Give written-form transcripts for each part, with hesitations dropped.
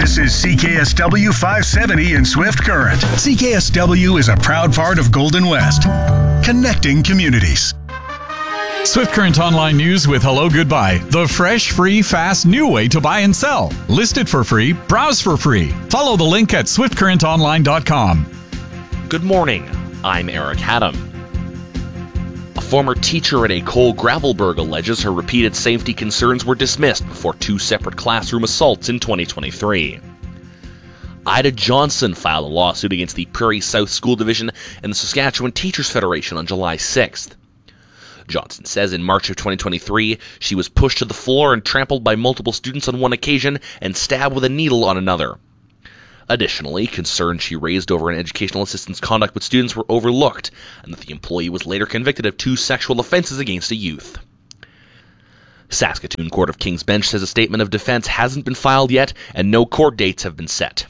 This is CKSW 570 in Swift Current. CKSW is a proud part of Golden West, connecting communities. Swift Current Online News with Hello Goodbye. The fresh, free, fast, new way to buy and sell. List it for free. Browse for free. Follow the link at swiftcurrentonline.com. Good morning. I'm Eric Haddam. A former teacher at a Cole Gravelberg alleges her repeated safety concerns were dismissed before two separate classroom assaults in 2023. Ida Johnson filed a lawsuit against the Prairie South School Division and the Saskatchewan Teachers Federation on July 6th. Johnson says in March of 2023, she was pushed to the floor and trampled by multiple students on one occasion and stabbed with a needle on another. Additionally, concerns she raised over an educational assistant's conduct with students were overlooked, and that the employee was later convicted of 2 sexual offenses against a youth. Saskatoon Court of King's Bench says a statement of defense hasn't been filed yet, and no court dates have been set.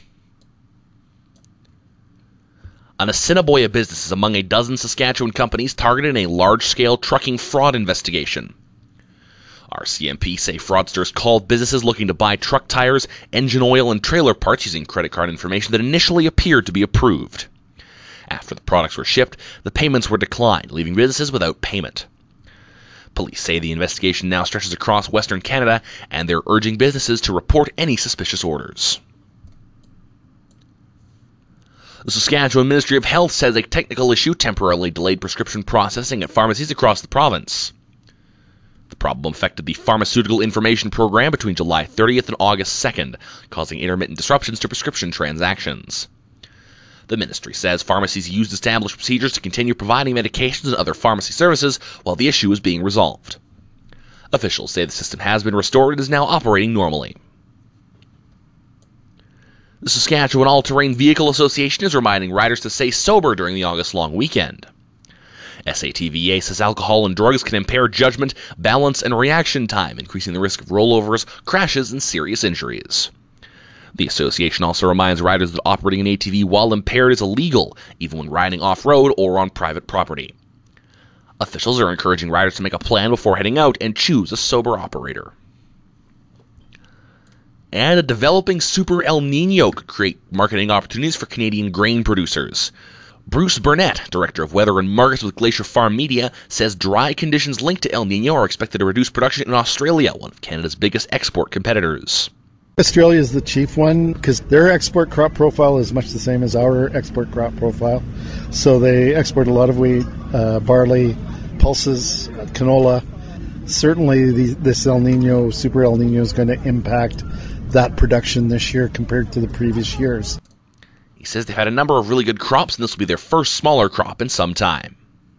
An Assiniboia business is among a dozen Saskatchewan companies targeted in a large-scale trucking fraud investigation. RCMP say fraudsters called businesses looking to buy truck tires, engine oil, and trailer parts using credit card information that initially appeared to be approved. After the products were shipped, the payments were declined, leaving businesses without payment. Police say the investigation now stretches across Western Canada, and they're urging businesses to report any suspicious orders. The Saskatchewan Ministry of Health says a technical issue temporarily delayed prescription processing at pharmacies across the province. The problem affected the Pharmaceutical Information Program between July 30th and August 2nd, causing intermittent disruptions to prescription transactions. The ministry says pharmacies used established procedures to continue providing medications and other pharmacy services while the issue is being resolved. Officials say the system has been restored and is now operating normally. The Saskatchewan All-Terrain Vehicle Association is reminding riders to stay sober during the August long weekend. SATVA says alcohol and drugs can impair judgment, balance, and reaction time, increasing the risk of rollovers, crashes, and serious injuries. The association also reminds riders that operating an ATV while impaired is illegal, even when riding off-road or on private property. Officials are encouraging riders to make a plan before heading out and choose a sober operator. And a developing Super El Nino could create marketing opportunities for Canadian grain producers. Bruce Burnett, Director of Weather and Markets with Glacier Farm Media, says dry conditions linked to El Nino are expected to reduce production in Australia, one of Canada's biggest export competitors. Australia is the chief one because their export crop profile is much the same as our export crop profile. So they export a lot of wheat, barley, pulses, canola. Certainly this El Nino, Super El Nino, is going to impact that production this year compared to the previous years. He says they've had a number of really good crops, and this will be their first smaller crop in some time.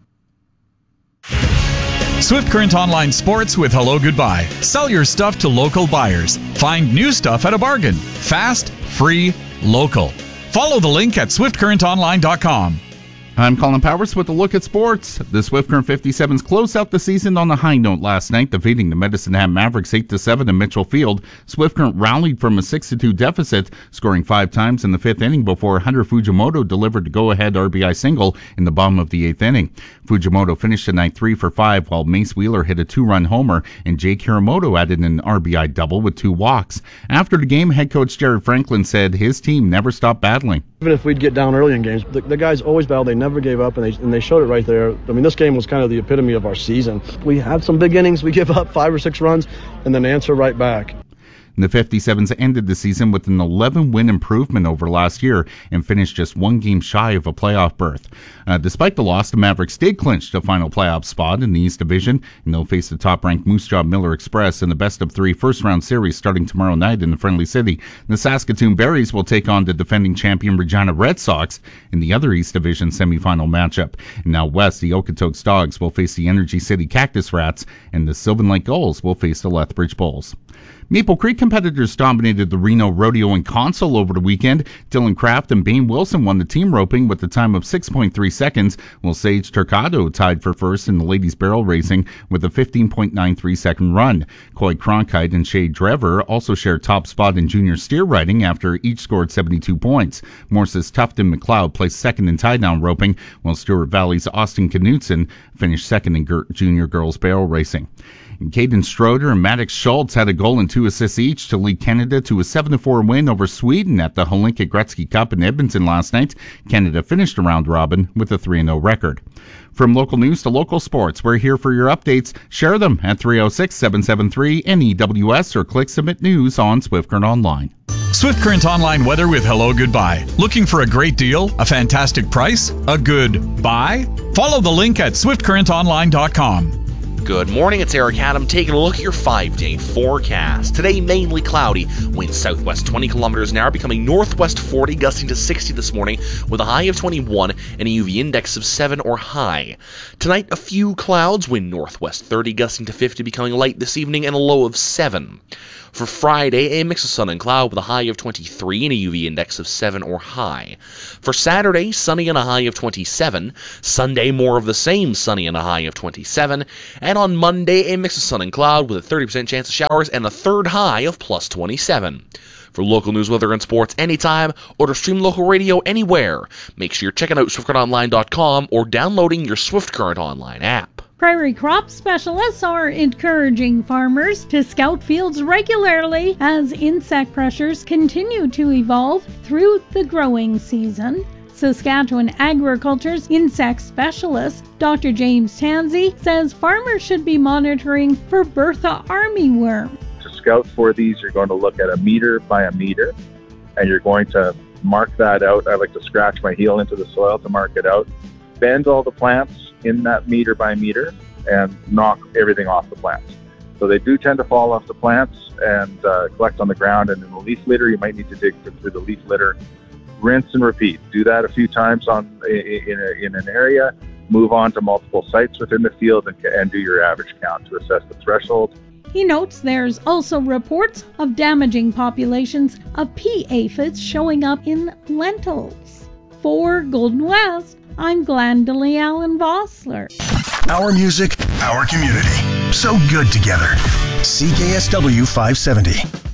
Swift Current Online Sports with Hello Goodbye. Sell your stuff to local buyers. Find new stuff at a bargain. Fast, free, local. Follow the link at swiftcurrentonline.com. I'm Colin Powers with a look at sports. The Swift Current 57s closed out the season on a high note last night, defeating the Medicine Hat Mavericks 8-7 in Mitchell Field. Swift Current rallied from a 6-2 deficit, scoring 5 times in the 5th inning before Hunter Fujimoto delivered a go-ahead RBI single in the bottom of the 8th inning. Fujimoto finished the night 3 for 5, while Mace Wheeler hit a 2-run homer, and Jake Hiramoto added an RBI double with 2 walks. After the game, head coach Jared Franklin said his team never stopped battling. Even if we'd get down early in games, the guys always battled. They never gave up, and they showed it right there. I mean, this game was kind of the epitome of our season. We had some big innings. We give up 5 or 6 runs, and then answer right back. The 57s ended the season with an 11-win improvement over last year and finished just 1 game shy of a playoff berth. Despite the loss, the Mavericks did clinch the final playoff spot in the East Division, and they'll face the top-ranked Moose Jaw Miller Express in the best-of-3 first-round series starting tomorrow night in the Friendly City. The Saskatoon Berries will take on the defending champion Regina Red Sox in the other East Division semifinal matchup. And now west, the Okotoks Dogs will face the Energy City Cactus Rats, and the Sylvan Lake Gulls will face the Lethbridge Bulls. Maple Creek competitors dominated the Reno Rodeo and Console over the weekend. Dylan Kraft and Bane Wilson won the team roping with a time of 6.3 seconds, while Sage Turcado tied for first in the ladies barrel racing with a 15.93 second run. Coy Cronkite and Shay Drever also shared top spot in junior steer riding after each scored 72 points. Morse's Tufton McLeod placed second in tie-down roping, while Stewart Valley's Austin Knutson finished second in junior girls barrel racing. And Caden Stroder and Maddox Schultz had a goal and 2 assists each to lead Canada to a 7-4 win over Sweden at the Hlinka Gretzky Cup in Edmonton last night. Canada finished a round robin with a 3-0 record. From local news to local sports, we're here for your updates. Share them at 306-773-NEWS or click Submit News on Swift Current Online. Swift Current Online weather with Hello Goodbye. Looking for a great deal, a fantastic price, a good buy? Follow the link at swiftcurrentonline.com. Good morning, it's Eric Adam taking a look at your 5-day forecast. Today, mainly cloudy. Winds southwest 20 kilometers an hour, becoming northwest 40, gusting to 60 this morning, with a high of 21 and a UV index of 7 or high. Tonight, a few clouds, wind northwest 30, gusting to 50, becoming light this evening, and a low of 7. For Friday, a mix of sun and cloud with a high of 23 and a UV index of 7 or high. For Saturday, sunny and a high of 27. Sunday, more of the same, sunny and a high of 27. And on Monday, a mix of sun and cloud with a 30% chance of showers and a third high of plus 27. For local news, weather, and sports anytime, or to stream local radio anywhere, make sure you're checking out SwiftCurrentOnline.com or downloading your Swift Current Online app. Prairie crop specialists are encouraging farmers to scout fields regularly as insect pressures continue to evolve through the growing season. Saskatchewan Agriculture's insect specialist, Dr. James Tansey, says farmers should be monitoring for Bertha armyworm. To scout for these, you're going to look at a meter by a meter, and you're going to mark that out. I like to scratch my heel into the soil to mark it out. Bend all the plants in that meter by meter and knock everything off the plants. So they do tend to fall off the plants and collect on the ground, and in the leaf litter, you might need to dig through the leaf litter. Rinse and repeat. Do that a few times in an area, move on to multiple sites within the field, and do your average count to assess the threshold. He notes there's also reports of damaging populations of pea aphids showing up in lentils. For Golden West, I'm Glendalee Allen Vossler. Our music, our community. So good together. CKSW 570.